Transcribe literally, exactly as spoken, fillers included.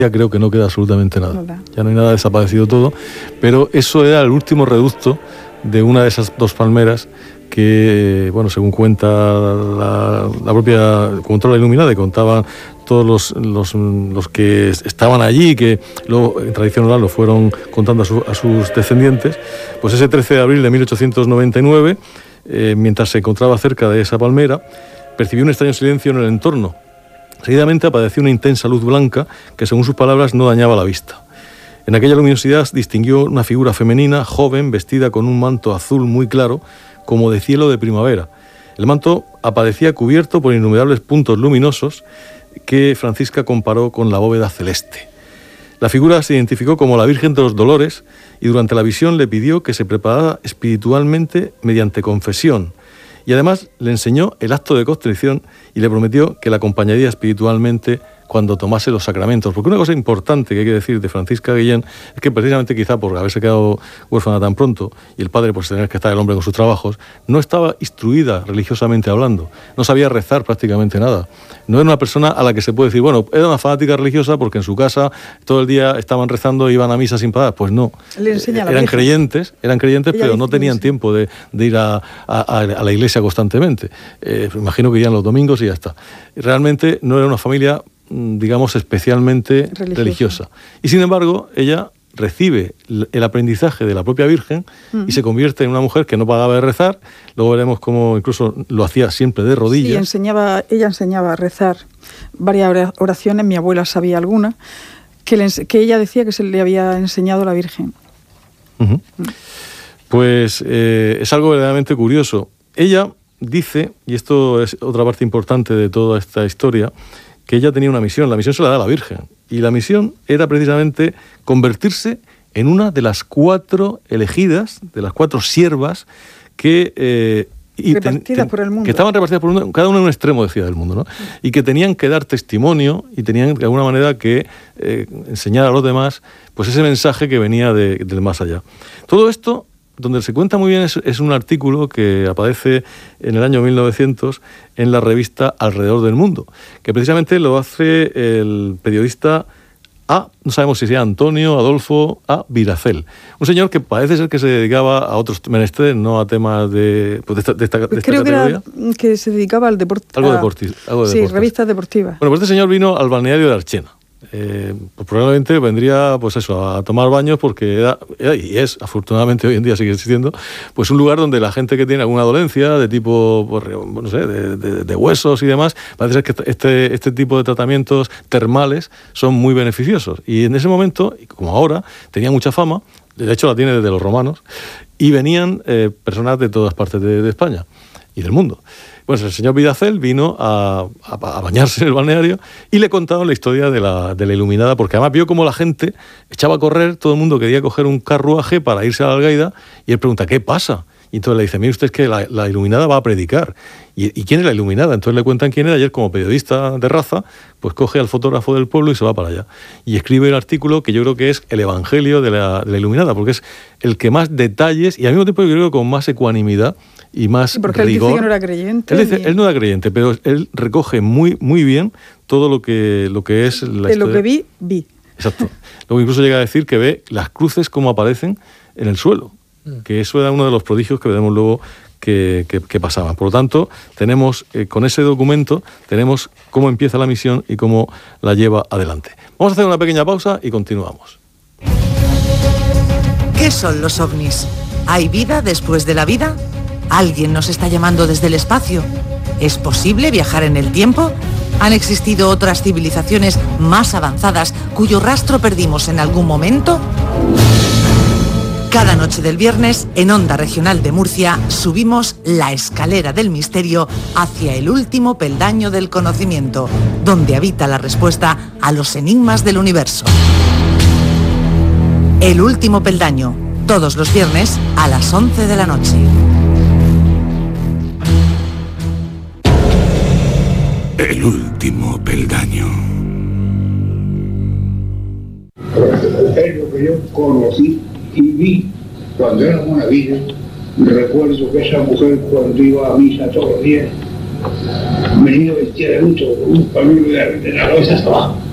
ya creo que no queda absolutamente nada. nada. Ya no hay nada, desaparecido todo, pero eso era el último reducto de una de esas dos palmeras que, bueno, según cuenta la, la propia Controla Iluminada, y contaban todos los, los, los que estaban allí, que luego en tradición oral lo fueron contando a, su, a sus descendientes, pues ese trece de abril de mil ochocientos noventa y nueve, eh, mientras se encontraba cerca de esa palmera, percibió un extraño silencio en el entorno. Seguidamente apareció una intensa luz blanca que, según sus palabras, no dañaba la vista. En aquella luminosidad distinguió una figura femenina, joven, vestida con un manto azul muy claro, como de cielo de primavera. El manto aparecía cubierto por innumerables puntos luminosos que Francisca comparó con la bóveda celeste. La figura se identificó como la Virgen de los Dolores y durante la visión le pidió que se preparara espiritualmente mediante confesión, y además le enseñó el acto de contrición y le prometió que la acompañaría espiritualmente cuando tomase los sacramentos. Porque una cosa importante que hay que decir de Francisca Guillén es que precisamente quizá por haberse quedado huérfana tan pronto y el padre por tener que estar el hombre con sus trabajos, no estaba instruida religiosamente hablando, no sabía rezar prácticamente nada. No era una persona a la que se puede decir, bueno, era una fanática religiosa porque en su casa todo el día estaban rezando e iban a misa sin parar. Pues no, Le enseña la eran Virgen. creyentes, eran creyentes, Ella pero no dice, tenían sí. tiempo de, de ir a, a, a la iglesia constantemente. Eh, imagino que irían los domingos y ya está. Realmente no era una familia, digamos, especialmente religiosa. religiosa. Y sin embargo, ella recibe el aprendizaje de la propia Virgen uh-huh. y se convierte en una mujer que no paraba de rezar. Luego veremos cómo incluso lo hacía siempre de rodillas. Sí, enseñaba, ella enseñaba a rezar varias oraciones, mi abuela sabía alguna, que, le, que ella decía que se le había enseñado la Virgen. Uh-huh. Uh-huh. Pues eh, es algo verdaderamente curioso. Ella dice, y esto es otra parte importante de toda esta historia, que ella tenía una misión. La misión se la da a la Virgen, y la misión era precisamente convertirse en una de las cuatro elegidas, de las cuatro siervas que, eh, y repartidas ten, ten, por el mundo. que estaban repartidas por un, cada una en un extremo, decía, del mundo, ¿no? Y que tenían que dar testimonio y tenían de alguna manera que eh, enseñar a los demás pues ese mensaje que venía de, del más allá. Todo esto, donde se cuenta muy bien, es, es un artículo que aparece en el año mil novecientos en la revista Alrededor del Mundo, que precisamente lo hace el periodista A, no sabemos si sea Antonio Adolfo A. Viracel, un señor que parece ser que se dedicaba a otros menesteres, no a temas de, pues de esta, de esta, de esta Creo categoría. que, era, que se dedicaba al deporte. Algo, deporti algo de sí, deportes. revistas deportivas. Bueno, pues este señor vino al balneario de Archena. Eh, pues probablemente vendría, pues eso, a tomar baños, porque era, era, y es, afortunadamente hoy en día sigue existiendo, pues un lugar donde la gente que tiene alguna dolencia de tipo, pues, no sé, de, de, de huesos y demás, parece ser que este, este tipo de tratamientos termales son muy beneficiosos. Y en ese momento, como ahora, tenía mucha fama, de hecho la tiene desde los romanos, y venían eh, personas de todas partes de, de España y del mundo. Pues el señor Viracel vino a, a, a bañarse en el balneario y le contaron la historia de la, de la Iluminada, porque además vio cómo la gente echaba a correr, todo el mundo quería coger un carruaje para irse a la Algaida, y él pregunta, ¿qué pasa? Y entonces le dice, mire usted, es que la, la Iluminada va a predicar. ¿Y, ¿Y quién es la Iluminada? Entonces le cuentan quién era, y él, como periodista de raza, pues coge al fotógrafo del pueblo y se va para allá. Y escribe el artículo que yo creo que es el Evangelio de la, de la Iluminada, porque es el que más detalles, y al mismo tiempo yo creo que con más ecuanimidad y más porque rigor. Él dice que no era creyente. Él, dice, ni... él no era creyente, pero él recoge muy, muy bien todo lo que, lo que es la de historia. De lo que vi, vi. Exacto. Luego incluso llega a decir que ve las cruces como aparecen en el suelo, que eso era uno de los prodigios que veremos luego que, que, que pasaban. Por lo tanto, tenemos eh, con ese documento, tenemos cómo empieza la misión y cómo la lleva adelante. Vamos a hacer una pequeña pausa y continuamos. ¿Qué son los ovnis? ¿Hay vida después de la vida? ¿Alguien nos está llamando desde el espacio? ¿Es posible viajar en el tiempo? ¿Han existido otras civilizaciones más avanzadas cuyo rastro perdimos en algún momento? Cada noche del viernes, en Onda Regional de Murcia, subimos la escalera del misterio hacia el último peldaño del conocimiento, donde habita la respuesta a los enigmas del universo. El último peldaño, todos los viernes a las once de la noche. El último peldaño. Es lo que yo conocí y vi cuando era una virgen. Recuerdo que esa mujer, cuando iba a misa todos los días, venía vestida de luto, con un pañuelo de la cabeza hasta abajo.